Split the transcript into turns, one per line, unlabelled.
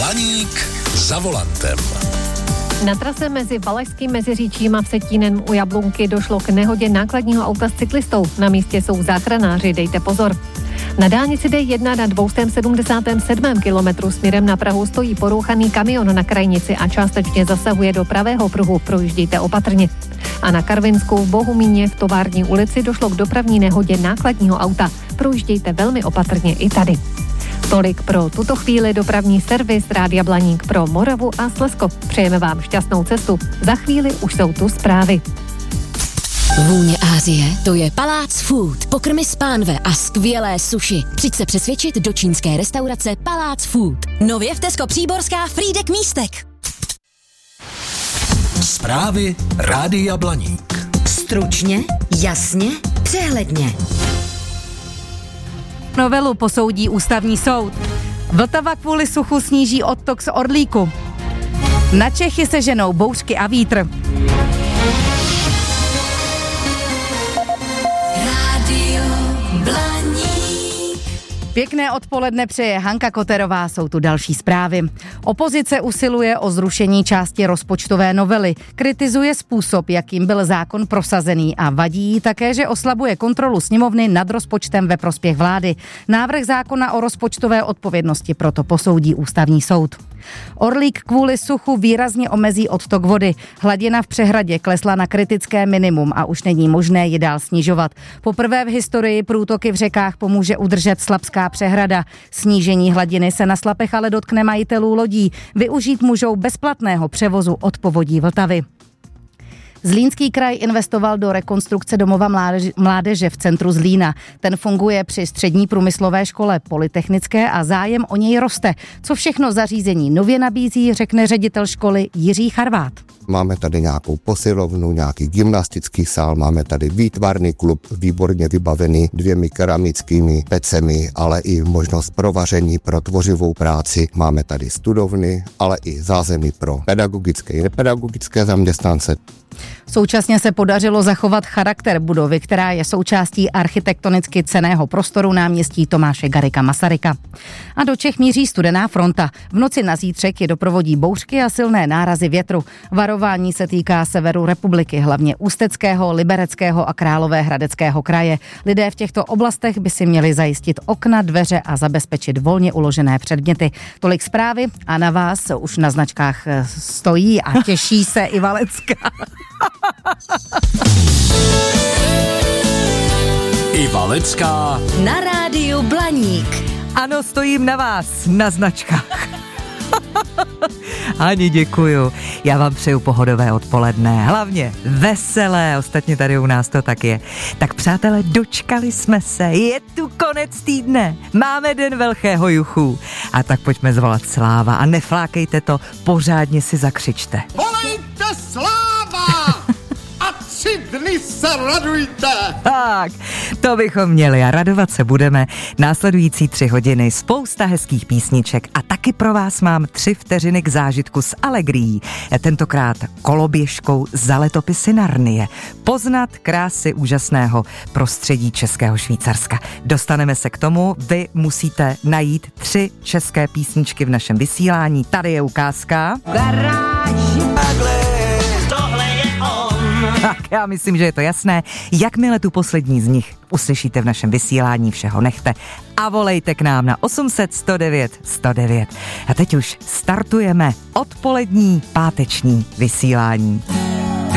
Blaník za volantem.
Na trase mezi Valašským Meziříčím a Vsetínem u Jablunky došlo k nehodě nákladního auta s cyklistou. Na místě jsou záchranáři, dejte pozor. Na dálnici D1 na 277. kilometru směrem na Prahu stojí porouchaný kamion na krajnici a částečně zasahuje do pravého pruhu, projíždějte opatrně. A na Karvinsku v Bohumíně v Tovární ulici došlo k dopravní nehodě nákladního auta, projíždějte velmi opatrně i tady. Tolik pro tuto chvíli dopravní servis Rádia Blaník pro Moravu a Slezsko. Přejeme vám šťastnou cestu. Za chvíli už jsou tu zprávy.
Vůně Asie, to je Palác Food. Pokrmy z pánve a skvělé sushi. Přijď se přesvědčit do čínské restaurace Palác Food. Nově v Tesco Příborská Frýdek Místek.
Zprávy Rádia Blaník.
Stručně, jasně, přehledně.
Novelu posoudí ústavní soud. Vltava kvůli suchu sníží odtok z Orlíku. Na Čechy se ženou bouřky a vítr. Pěkné odpoledne přeje Hanka Koterová, jsou tu další zprávy. Opozice usiluje o zrušení části rozpočtové novely, kritizuje způsob, jakým byl zákon prosazený a vadí jí také, že oslabuje kontrolu sněmovny nad rozpočtem ve prospěch vlády. Návrh zákona o rozpočtové odpovědnosti proto posoudí ústavní soud. Orlík kvůli suchu výrazně omezí odtok vody. Hladina v přehradě klesla na kritické minimum a už není možné ji dál snižovat. Poprvé v historii průtoky v řekách pomůže udržet Slapská přehrada. Snížení hladiny se na Slapech ale dotkne majitelů lodí. Využít můžou bezplatného převozu od povodí Vltavy. Zlínský kraj investoval do rekonstrukce domova mládeže v centru Zlína. Ten funguje při střední průmyslové škole Polytechnické a zájem o něj roste. Co všechno zařízení nově nabízí, řekne ředitel školy Jiří Charvát.
Máme tady nějakou posilovnu, nějaký gymnastický sál, máme tady výtvarný klub, výborně vybavený 2 keramickými pecemi, ale i možnost pro vaření, pro tvořivou práci. Máme tady studovny, ale i zázemí pro pedagogické i nepedagogické zaměstnance.
Současně se podařilo zachovat charakter budovy, která je součástí architektonicky cenného prostoru náměstí Tomáše Garrigua Masaryka. A do Čech míří studená fronta. V noci na zítřek je doprovodí bouřky a silné nárazy větru. Varování se týká severu republiky, hlavně Ústeckého, Libereckého a Královéhradeckého kraje. Lidé v těchto oblastech by si měli zajistit okna, dveře a zabezpečit volně uložené předměty. Tolik zprávy a na vás už na značkách stojí a těší se i Valecká.
Valecká
na rádiu Blaník.
Ano, stojím na vás, na značkách. Ani děkuju. Já vám přeju pohodové odpoledne, hlavně veselé, ostatně tady u nás to tak je. Tak přátelé, dočkali jsme se, je tu konec týdne, máme den velkého juchu. A tak pojďme zvolat Sláva a neflákejte to, pořádně si zakřičte.
Volejte Sláva! 3 dny se radujte!
Tak, to bychom měli a radovat se budeme. Následující 3 hodiny, spousta hezkých písniček a taky pro vás mám 3 vteřiny k zážitku s Allegrií. Tentokrát koloběžkou za letopisy Narnie. Poznat krásy úžasného prostředí Českého Švýcarska. Dostaneme se k tomu, vy musíte najít 3 české písničky v našem vysílání. Tady je ukázka. Tak já myslím, že je to jasné. Jakmile tu poslední z nich uslyšíte v našem vysílání, všeho nechte a volejte k nám na 800 109 109. A teď už startujeme odpolední páteční vysílání.